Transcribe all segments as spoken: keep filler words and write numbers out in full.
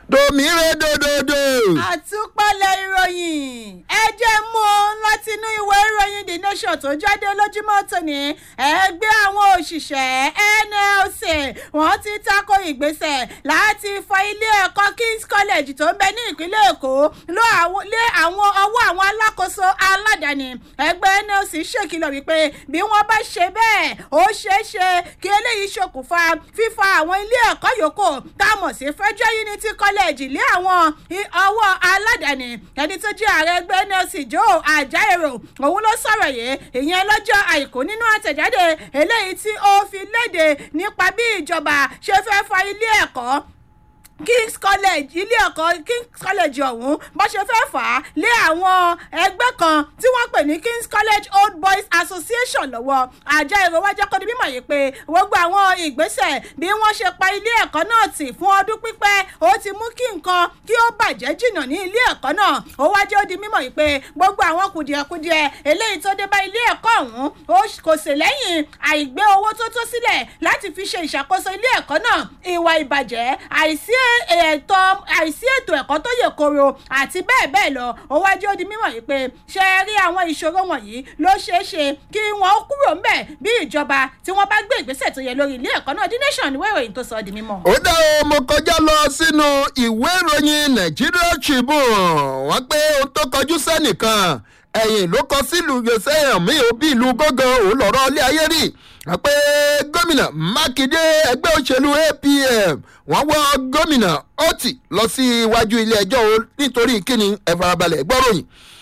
domire dododo. àtúpalẹ̀ ìròyìn ẹ jẹ́ mú un látinú ìwé ìròyìn The Nation tó jáde lójúmọ́ tòní. ẹgbẹ́ àwọn òṣìṣẹ́ N L C wọ́n ti tako ìgbésẹ̀ láti fọ ilé ẹ̀kọ́ King's College tó ń bẹ ní ìpínlẹ̀ Èkó lé àwọn ọwọ́ àwọn alákòóso aládàáni. ẹgbẹ́ N L C ṣèkìlọ̀ wípé bí wọ́n bá ṣe bẹ́ẹ̀ ó ṣeé ṣe kí eléyìí ṣokùnfà fífa àwọn ilé ẹ̀kọ́ yòókù tá a mọ̀ sí Federal Unity College lé àwọn ọwọ́ aládàáni. ẹni tó jẹ́ ààrẹ ẹgbẹ́ N L C Joe Ajaero òun ló sọ̀rọ̀ yìí ìyẹn lọ́jọ́ àìkú nínú àtẹ̀jáde eléyìí tí ó fi léde nípa bí ìjọba ṣe fẹ́ fa ilé ẹ̀kọ́ King's College ilé ẹ̀kọ́ King's College ọ̀hún bó ṣe fẹ́ fà á lé àwọn ẹgbẹ́ kan tí wọ́n pè ní King's College Old Boys Association lọ́wọ́. Ajaero wá jẹ́ kó di mímọ̀ yìí pé gbogbo àwọn ìgbésẹ̀ bí wọ́n ṣe pa ilé ẹ̀kọ́ náà tì fún ọdún pípẹ́ ó ti mú kí nǹkan kí ó bàjẹ́ jìnnà ní ilé ẹ̀kọ́ náà. ó wá jẹ́ ó di mímọ̀ yìí pé gbogbo àwọn kùdìẹ̀kudiẹ eléyìí tó dé bá ilé ẹ̀kọ́ ọ̀hún kò sì lẹ́yìn àìgbé owó tó tó sílẹ̀ láti fi ṣe ìṣàkóso ilé ẹ̀kọ́ náà, ìwà ìbàjẹ́, àìsí ètò àìsí ètò ẹ̀kọ́ tó yè koro àti bẹ́ẹ̀ bẹ́ẹ̀ lọ. ó wájú ó di mímọ̀ yìí pé ṣe rí àwọn ìṣòro wọ̀nyí ló ṣeé ṣe kí wọ́n kúrò ńbẹ̀ bí ìjọba tí wọ́n bá gbé ìgbésẹ̀ tó yẹ lórí ilé ẹ̀kọ́ náà. The Nation ìwé ìròyìn tó sọ ọ́ di mímọ̀. ó dá o mo kọjá lọ sínú ìwé ìròyìn Nigeria Tribune wọ́n pé ohun tó kọjú sẹ́nìkan ẹ̀yìn ló kọ sílùú gbèsè ẹ̀mí òbí ìlú gángan òun lọ́rọ̀ ilé ayé rí pé gómìnà Mákindé ẹgbẹ́ òṣèlú A P M wọ́n wọ́ gómìnà Oti lọ sí iwájú ilé ẹjọ́ nítorí kíni ẹ farabalẹ̀ gbọ́ròyìn.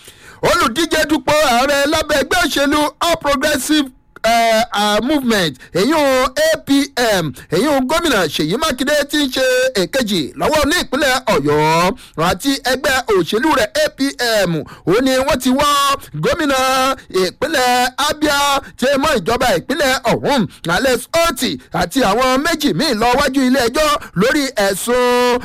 olùdíje dupò ààrẹ lábẹ́ ẹgbẹ́ òṣèlú All Progressives Uh, uh, movement èyún A P M èyún gómìnà Ṣèyí Mákindé tí ń ṣe èkejì lọ́wọ́ ní ìpínlẹ̀ Ọ̀yọ́ àti ẹgbẹ́ òṣèlú rẹ̀ A P M ó ní wọ́n ti wọ́ gómìnà ìpínlẹ̀ Abia tí mọ́ ìjọba ìpínlẹ̀ ọ̀hún Alex Oti àti àwọn méjì míì lọ wájú ilé ẹjọ́ lórí ẹ̀sùn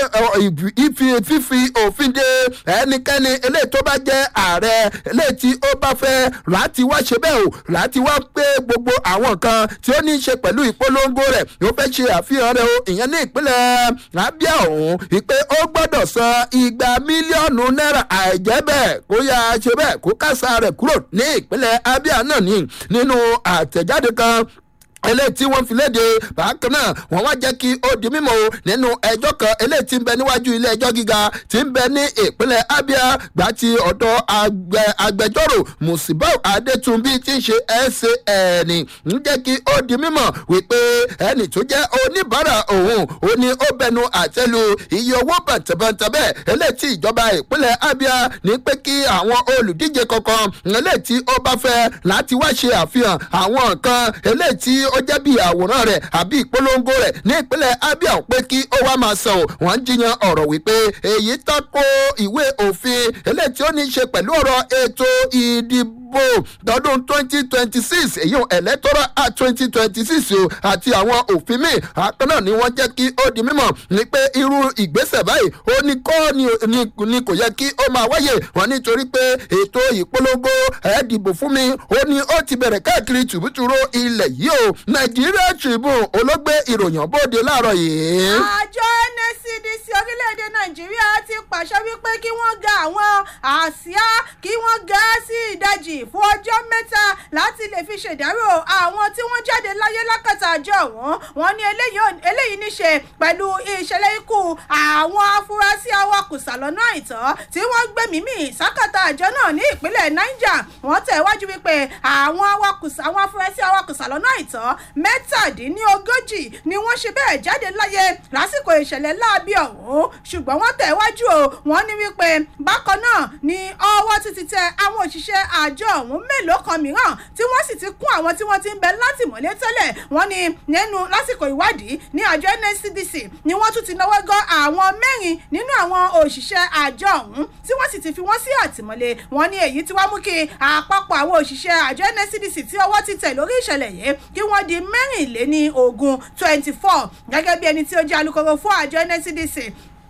fífi òfin de ẹnikẹ́ni eléyìí tó bá jẹ́ ààrẹ eléyìí tí ó bá fẹ́ láti wá ṣe bẹ́ẹ̀ o láti wá pé gbogbo àwọn nǹkan tí ó ní í ṣe pẹ̀lú ìpolongo rẹ̀ yóò fẹ́ ṣe àfihàn rẹ̀ o ìyẹn ní ìpínlẹ̀ Abia ọ̀hún ìpè ó gbọ́dọ̀ san igba mílíọ̀nù náírà àìjẹ́ bẹ́ẹ̀ kó yá ṣe bẹ́ẹ̀ kó kásá rẹ̀ kúrò ní ìpínlẹ̀ Abia náà ní nínú àtẹ̀jáde kan eléyìí tí wọ́n fi léde bákan náà wọ́n wá jẹ́ kí ó di mímọ̀ o nínú ẹjọ́ kan eléyìí tí ń bẹ níwájú ilé ẹjọ́ gíga tí ń bẹ ní ìpínlẹ̀ Abia gbà tí ọ̀dọ̀ agbẹjọ́rò Musibau Adétúnbí tí ń ṣe S A N ń jẹ́ kí ó di mímọ̀ wípé ẹni tó jẹ́ oníbàárà òun ó ní ó bẹnu àtẹ́lu iye owó bàtàbàtà bẹ́ẹ̀ eléyìí tí ìjọba ìpínlẹ̀ Abia ní pé kí àwọn olùdíje kankan eléyìí tí ó bá fẹ́ láti wá ṣe àfihàn àwọn nǹkan eléyìí tí ó jẹ́ bí àwòrán rẹ̀ àbí ìpolongo rẹ̀ ní ìpínlẹ̀ Abia pé kí ó wá máa sàn ọ́ wọ́n ń jiyàn ọ̀rọ̀ wípé èyí tako ìwé òfin eléyìí tí ó ní í ṣe pẹ̀lú ọ̀rọ̀ ètò ìdìbò tọdún twenty twenty six èyí electoral act twenty twenty six o àti àwọn òfin míì àpẹ náà ni wọ́n jẹ́ kí ó di mímọ̀ ní pé irú ìgbésẹ̀ báyìí ó ní kọ́ ni kò yẹ kí ó máa wáyé wọ́n nítorí pé ètò ìpolongo ẹ̀ dìbò fún mi ó ní ó ti bẹ̀rẹ̀ káàkiri tùbútùrú ilẹ̀ yìí o Nigeria Tribune olóògbé ìròyìn bóde láàárọ̀ yìí. àjọ N S C D C orílẹ̀-èdè Nàìjíríà ti pàṣẹ wípé kí wọ́n ga àwọn àsíá kí wọ́n ga sí ìdajì fún ọjọ́ mẹ́ta láti lè fi ṣèdárò àwọn tí wọ́n jáde láyé lákàtà àjọ wọn. wọ́n ní eléyìí ní ṣe pẹ̀lú ìṣẹ̀lẹ̀ ikú àwọn afurasí awakùsà lọ́nà àìtọ́ tí wọ́n gbẹ̀mí mì sákàtà àjọ náà ní ìpínlẹ̀ Niger. wọ́n tẹ̀ wájú wípé àwọn awakùsà àwọn afurasí awakùsà lọ́nà àìtọ́ mẹ́tàdínlógójì ni wọ́n ṣe bẹ́ẹ̀ jáde láyé lásìkò ìṣẹ̀lẹ̀ láabi ọ̀hún ṣùgbọ́n wọ́n tẹ̀ wájú o wọ́n ní wípé bákan náà ni ọwọ́ ti ti tẹ àwọn òṣìṣẹ́ àjọ ọ̀hún mélòó kan mìíràn tí wọ́n sì ti kún àwọn tí wọ́n ti ń bẹ látìmọ́lé tẹ́lẹ̀. wọ́n ní nínú lásìkò ìwádìí ní àjọ N S C D C ni wọ́n tún ti náwó gan àwọn mẹ́rin nínú àwọn òṣìṣẹ́ àjọ ọ̀hún tí wọ́n sì ti fi wọ́n sí àtìmọ́lé. wọ́n ní èyí tí wá mú kí àpapọ̀ àwọn òṣìṣẹ́ àjọ N S C D C tí ọwọ́ ti tẹ̀ lórí ìṣẹ̀lẹ̀ yìí kí wọ́n di mẹ́rìnléní ogún twenty four gẹ́gẹ́ bí ẹni tí ó jẹ́ alukoro fún àjọ N S C D C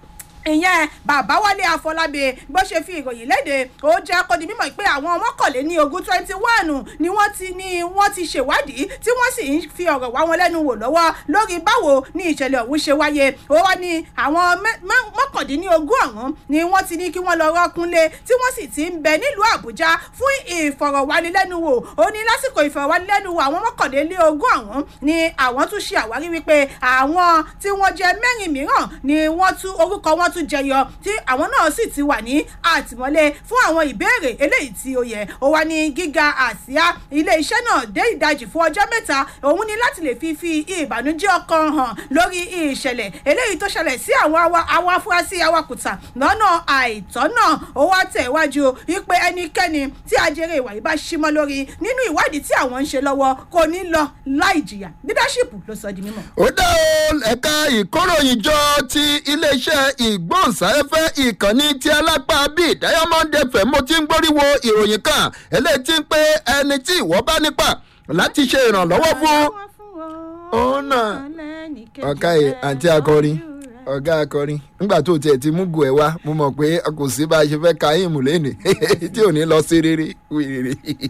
ìyẹn bàbá wálé àfọlábí bó ṣe fi ìròyìn léde ó jẹ́ kó di mímọ̀ pé àwọn mọ́kànléní ogún twenty one ni wọ́n ti ní wọ́n ti ṣèwádìí tí wọ́n sì ń fi ọ̀rọ̀ wá wọn lẹ́nu wò lọ́wọ́ lórí báwo ni ìṣẹ̀lẹ̀ ọ̀hún ṣe wáyé ó wá ní àwọn mọ́kàndínní ogún ọ̀hún ni wọ́n ti ní kí wọ́n lọ rọ́kúnlé tí wọ́n sì ti ń bẹ nílùú àbújá fún ìfọ̀rọ̀wánilẹ́nuwò ó ní lásìkò ìfọ̀rọ̀wánilẹ́nuwò àwọn mọ́kànléní ogún ọ̀hún ni àwọn tún ṣe àwárí wípé àwọn tí wọ́n jẹ mẹ́rin mìíràn ni wọ́n tún orúkọ wọn tún jẹyọ tí àwọn náà sì ti wà ní àtìmọ́lé fún àwọn ìbéèrè eléyìí tí ó yẹ ó wà ní gíga àsíá ilé iṣẹ́ náà dé ìdajì fún ọjọ́ mẹ́ta òun ni láti lè fi fi ìbànújẹ́ ọkàn hàn lórí ìṣẹ̀lẹ̀ eléyìí tó ṣẹlẹ̀ sí àwọn àwọn afurasí awakùsà lọ́nà àìtọ́ náà ó wá tẹ̀ wájú wípé ẹnikẹ́ni tí ajere ìwà yìí bá ṣímọ́ lórí nínú ìwádìí tí àwọn ń ṣe lọ́wọ́ kò ní lọ láì jìyà leadership ló sọ di mímọ̀. ó dá o ẹ̀ka ìkóròyìn jọ ti iléeṣẹ́ ìgbóhùnsáfẹ́fẹ́ ìkànnì tí alápá bíi Diamond F M mo ti ń gbóríwo ìròyìn kan eléyìí tí ń pé ẹni tí ìwọ bá nípa láti ṣe ìrànlọ́wọ́ fún òun náà ọ̀ka ẹ̀ àǹtí akọrin ọ̀gá akọrin nígbà tó tiẹ̀ ti mú gùn ẹ̀ wá mo mọ̀ pé kò sí bá a ṣe fẹ́ ka ìmù lẹ́nìí tí ò ní lọ sí rere wíìrì.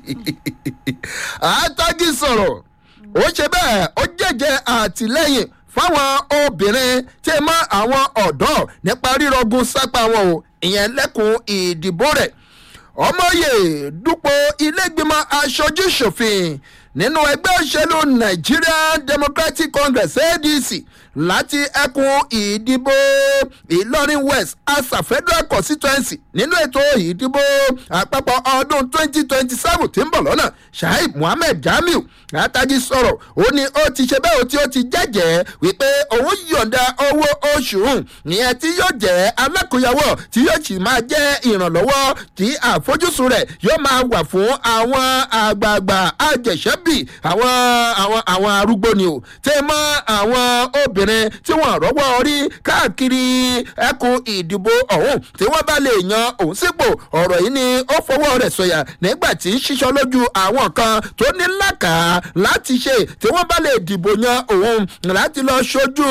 àtàgì sọ̀rọ̀ ó ṣe bẹ́ẹ̀ ó jẹ́jẹ́ àtìlẹ́yìn fáwọn obìnrin tí ẹ mọ àwọn ọ̀dọ́ nípa rírọ̀gùn sápá wọn o ìyẹn lẹ́kùn ìdìbò rẹ̀ ọmọye dúpọ̀ ilégbìmọ̀ aṣojú-ṣòfin nínú ẹgbẹ́ òṣèlú Nigerian Democratic Congress A D C láti ẹkùn ìdìbò Ìlọrin West asa Federal Constituency nínú ètò ìdìbò àpapọ̀ ọdún twenty twenty seven tí ń bọ̀ lọ́nà Shaib Muhammed Jamiu látàjì sọ̀rọ̀ ó ní ó ti ṣe bẹ́ẹ̀ tí ó ti jẹ́jẹ́ wípé òun yọ̀ǹda owó oṣù ìyẹn tí yóò jẹ́ alákòyàwó tí yóò sì máa jẹ́ ìrànlọ́wọ́ tí àfojúsùn rẹ̀ yóò máa wà fún àwọn àgbààgbà àjẹsẹ́bì àwọn àwọn àwọn arúgbó ni o tẹ́ mọ́ àwọn obìnrin tí wọ́n rọ́wọ́ orí káàkiri ẹkùn ìdìbò ọ̀hún tí wọ́n bá lè yan òun sípò ọ̀rọ̀ yìí ni ó fọwọ́ rẹ̀ sọ̀yà nígbà tí ń ṣiṣọ́ lójú àwọn kan tó ní làkàá láti ṣe tí wọ́n bá lè dìbò yan òun láti lọ ṣojú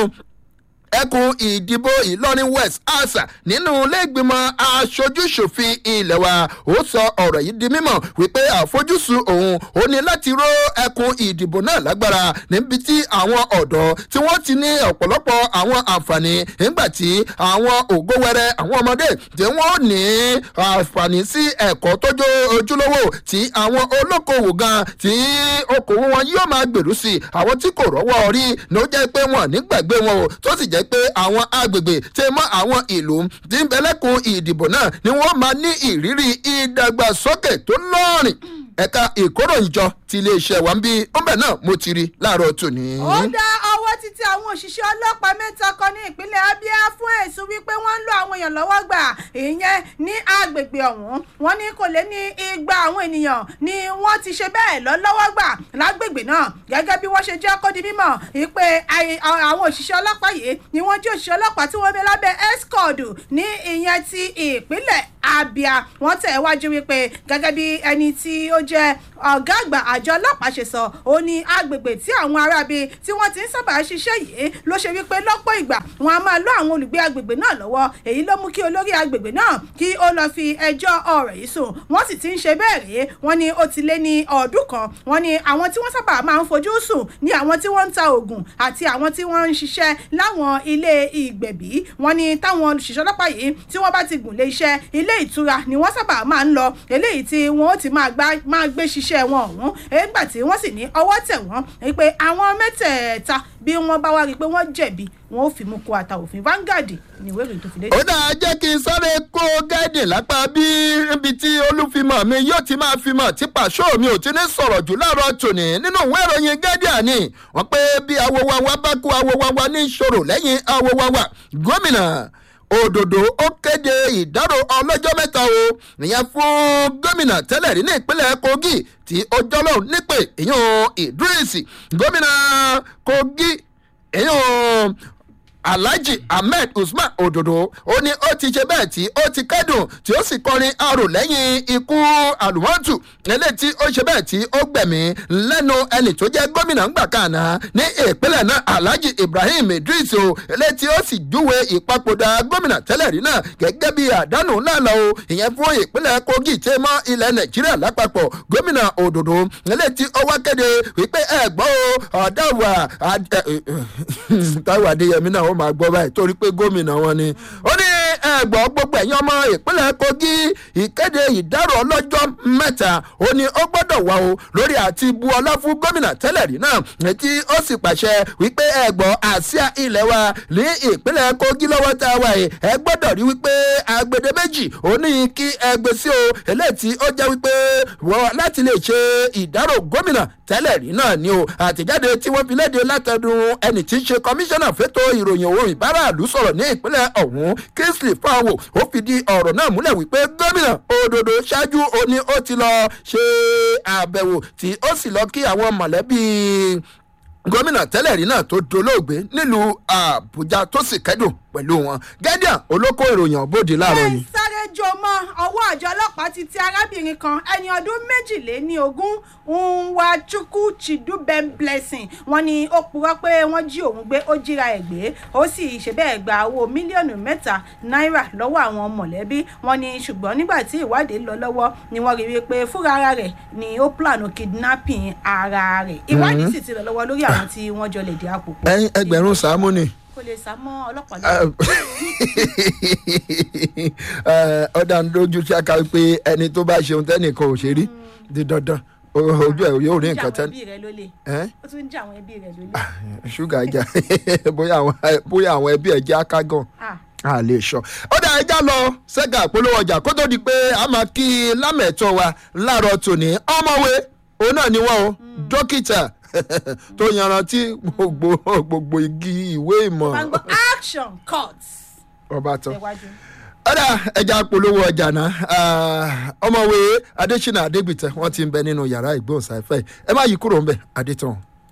ẹkùn ìdìbò Ìlọrin West asa nínú iléègbìmọ̀ aṣojú-ṣòfin ilẹ̀ wa ó sọ ọ̀rọ̀ yìí di mímọ̀ wípé àfojúsùn òun ó ní láti ró ẹkùn ìdìbò náà lágbára níbi tí àwọn ọ̀dọ́ tí wọ́n ti ní ọ̀pọ̀lọpọ̀ àwọn àǹfààní nígbà tí àwọn ògówẹrẹ àwọn ọmọdé tí wọ́n ní àǹfààní sí ẹ̀kọ́ tó jó ojúlówó tí àwọn olókoòwò gan tí okòwò wọn yóò máa gbèrú sí àwọn tí kò rọ́wọ́ rí ló jẹ́ pé wọ́n nígbàgbé wọn o tó sì jẹ́ pé àwọn agbègbè tí mọ́ àwọn ìlú tí ń bẹ lẹ́kùn ìdìbò náà ni wọ́n máa ní ìrírí ìdàgbàsókè tó lọ́rìn ẹ̀ka ìkóròyìnjọ ti iléeṣẹ́ wa ń bí ọmọ náà mo ti rí láàárọ̀ tòní. ó dá ọwọ́ títí àwọn òṣìṣẹ́ ọlọ́pàá mẹ́ta kan ní ìpínlẹ̀ Abia fún ẹ̀sùn wípé wọ́n ń lo àwọn èèyàn lọ́wọ́ gbà ìyẹn ní agbègbè ọ̀hún wọ́n ní kò lé ní igba àwọn ènìyàn ni wọ́n ti ṣe bẹ́ẹ̀ lọ lọ́wọ́ gbà lágbègbè náà gẹ́gẹ́ bí wọ́n ṣe jẹ́ kó di mímọ̀ wípé àwọn òṣìṣẹ́ ọlọ́pàá yìí ni wọ́n jẹ́ òṣìṣẹ́ ọlọ́pàá tí wọ́n bẹ lábẹ́ escort ní ìyẹn ti ìpínlẹ̀ Abia wọ́n tẹ̀ wájú wípé gẹ́gẹ́ bí ẹni tí ó jẹ́ ọ̀gá àgbà àjọ ọlọ́pàá ṣe sọ ó ní agbègbè tí àwọn aráabí tí wọ́n ti ń sábà ṣiṣẹ́ yìí ló ṣe wípé lọ́pọ̀ ìgbà wọn a máa lọ àwọn olùgbé agbègbè náà lọ́wọ́ èyí ló mú kí olórí agbègbè náà kí ó lọ fi ẹjọ́ ọ̀rọ̀ yìí sùn wọ́n sì ti ń ṣe bẹ́ẹ̀ rèé wọ́n ní ó ti lé ní ọdún kan wọ́n ní àwọn tí wọ́n sábà máa ń fojú sùn ní àwọn tí wọ́n ń ta oògùn àti àwọn tí wọ́n ń ṣiṣẹ́ láwọn ilé ìgbẹ̀bí wọ́n ní táwọn òṣìṣẹ́ ọlọ́pàá yìí tí wọ́n bá ti gùn lé iṣẹ́ ilé ìtura ni wọ́n sábà máa ń lọ eléyìí tí wọ́n ó ti máa gbé ṣiṣẹ́ wọn ọ̀hún nígbà tí wọ́n sì ní ọwọ́ tẹ̀ wọ́n pé àwọn mẹ́tẹ̀ẹ̀ta bí wọ́n bá wá rí i pé wọ́n jẹ̀bi wọn ò fi mú kó ata òfin Vanguard níwé ìròyìn tó fi léde. ó dáa jẹ́ kí n sáré kó gáìdì lápá bí ibi tí olúfimọ̀ mi yóò ti máa fimọ̀ tí pàṣọ mi ò ti ní sọ̀rọ̀ jù láàárọ̀ tòní nínú ìwé ìròyìn Guardian ni wọ́n pé bí awo wa wa bá kú awo wa wa ní ìṣòro lẹ́yìn awo wa wa gómìnà òdòdó ó kéde ìdárò ọlọ́jọ́ mẹ́ta o ìyẹn fún gómìnà tẹ́lẹ̀ rí ní ìpínlẹ̀ Kogi tí ó jọlọ́ nípè ìyẹn Idris gómìnà Kogi ìyẹn alhaji ahmed usman ododo ó ní ó ti ṣe bẹ́ẹ̀ tí ó ti kẹ́dùn tí ó sì kọrin arò lẹ́yìn ikú àlùmọ́tù eléyìí tí ó ṣe bẹ́ẹ̀ tí ó gbẹ̀mí lẹ́nu ẹni tó jẹ́ gómìnà ńgbà kanna ní ìpínlẹ̀ náà alhaji ibrahim idris o eléyìí tí ó sì júwe ìpapòdà gómìnà tẹ́lẹ̀ rí náà gẹ́gẹ́ bí àdánù ńlá lọ o ìyẹn fún ìpínlẹ̀ kogi tẹ́ mọ́ ilẹ̀ nàìjíríà lápapọ̀ gómìnà òdòdó eléyìí tí ó wá kéde wípé ẹ gbọ́ o ọ̀dàwà táwọn adéyẹmí náà ó máa gbọ́ báyìí torí pé gómìnà wọn ni ó ní ẹgbọ́n gbogbo ẹ̀yin ọmọ ìpínlẹ̀ kogi ìkéde ìdárò ọlọ́jọ́ mẹ́ta ó ní ó gbọ́dọ̀ wá o lórí àti bu ọlá fún gómìnà tẹ́lẹ̀ rí náà tí ó sì pàṣẹ wípé ẹgbọ́n àsíá ilẹ̀ wa ní ìpínlẹ̀ kogi lọ́wọ́ tá a wà yìí ẹ gbọ́dọ̀ rí wípé agbede méjì ó ní kí ẹgbẹ́ sí o eléyìí tí ó jẹ́ wípé wọ́n láti lè ṣe ìdárò gómìnà tẹ́lẹ̀ rí náà ni o àtẹ̀jáde tí wọ́n fi léde látẹ̀dùn ẹni tí í ṣe kọmíṣánná fẹ́tọ̀ ìròyìn òun ìbáraàlú sọ̀rọ̀ ní ìpínlẹ̀ ọ̀hún kingsley fáwọ̀ ó fìdí ọ̀rọ̀ náà múlẹ̀ wípé gómìnà òdòdó ṣáájú ó ní ó ti lọ ṣe àbẹ̀wò tí ó sì lọ kí àwọn mọ̀lẹ́bí gómìnà tẹ́lẹ̀ rí náà tó dolóògbé nílùú àbújá tó sì kẹ́dùn pẹ̀lú wọn guardian olóko ìròyìn ọ̀bọ̀dé láàárọ̀ yìí. ẹ sáré jọmọ ọwọ́ àjọ ọlọ́pàá ti ti arábìnrin kan ẹni ọdún méjìléní ogún nwachukwu chidubem blessing wọn ni ó purọ́ pé wọ́n jí òun gbé ó jíra ẹ̀ gbé ó sì ṣe bẹ́ẹ̀ gba owó mílíọ̀nù mẹ́ta náírà lọ́wọ́ àwọn mọ̀lẹ́bí wọn ni ṣùgbọ́n nígbà tí ìwádìí lọ lọ́wọ́ ni wọ́n rí i pé fúnra ara rẹ̀ ni ó plànù kidnapping ara rẹ̀ ìwádìí sì ti lọ lọ́wọ́ lórí àwọn tí wọ́n jọ lè dí àpò pọ̀. ẹgbẹ̀rún sàámú ni kò lè sá mọ́ ọlọ́pàá lọ́wọ́. ọ̀dà ń dojú ṣáka pé ẹni tó bá ṣeun tẹ́nìkan ò ṣe rí di dandan ojú ẹ̀ yóò rí nǹkan tẹ́lẹ̀. ó tún ń jà àwọn ẹbí rẹ̀ lólè. ṣúgà jà bóyá àwọn ẹbí ẹ̀ jẹ́ akágàn a lè sọ. ó dá ẹja lọ sẹ́gà àpolówó ọjà kó tó di pé a máa kí lámẹ̀tọ́ wa láàárọ̀ tòní ọmọwé òun náà ni wọ́n o dókítà tó yanrantí gbogbo gbogbo igi ìwé ìmọ̀. action court. ọba tán ọ̀dà ẹja polówó ọjà náà ọmọwé adésínà adégbìtẹ wọ́n ti ń bẹ nínú yàrá ìgbóhùnsáfẹ́ ẹ má yí kúrò ń bẹ adétàn.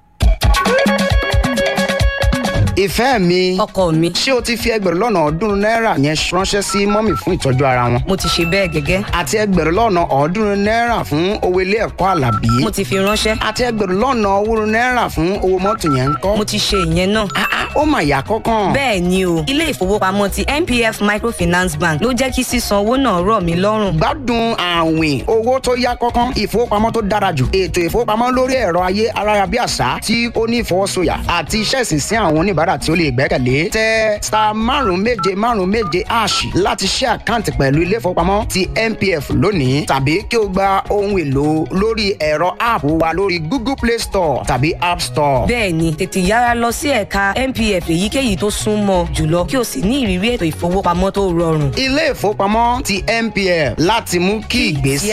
ìfẹ́ mi. ọkọ mi. ṣé o ti fi ẹgbẹ̀rún lọ́nà ọ̀ọ́dúnrún náírà yẹn ránṣẹ́ sí mọ́mì fún ìtọ́jú ara wọn. mo ti ṣe bẹ́ẹ̀ gẹ́gẹ́. àti ẹgbẹ̀rún lọ́nà ọ̀ọ́dúnrún náírà fún owó ilé ẹ̀kọ́ àlàbí. mo ti fi ránṣẹ́. àti ẹgbẹ̀rún lọ́nà owórun náírà fún owó mọ́tò yẹn ń kọ́. mo ti ṣe ìyẹn náà. ó mà yà kọ́kàn. bẹ́ẹ̀ ni o ilé ìfowópamọ́ ti N P F Microfinance Bank ló jẹ́ kí sísan owó náà rọ̀ mí lọ́rùn. gbádùn àwìn owó tó yá kọ́kàn ìfowópamọ́ tó dára jù ètò ìfowópamọ́ lórí ẹ̀rọ ayé ayárabíàṣá tí ó ní ìfọwọ́sọyà àti iṣẹ́ ìsìn sí àwọn oníbàárà tí ó lè gbẹ́kẹ̀lé tẹ star márùn méje márùn méje ash láti ṣe àkáǹtì pẹ̀lú ilé ìfowópamọ́ ti N P F lónìí tàbí kí o gba ohun èlò lórí ẹ̀rọ app wa lórí Google Play Store tàbí App Store. bẹ́ẹ̀ni tètè yára lọ sí ẹ̀ka N P F èyíkéyìí tó súnmọ́ jùlọ kí o sì ní ìrírí ètò ìfowópamọ́ tó rọrùn. ilé ìfowópamọ́ ti N P F láti mú kí ìgbésí